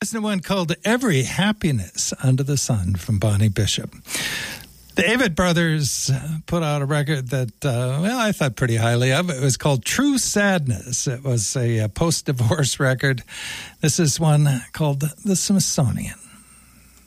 There's one called Every Happiness Under the Sun from Bonnie Bishop. The Avett Brothers put out a record that, I thought pretty highly of. It was called True Sadness. It was a post-divorce record. This is one called The Smithsonian.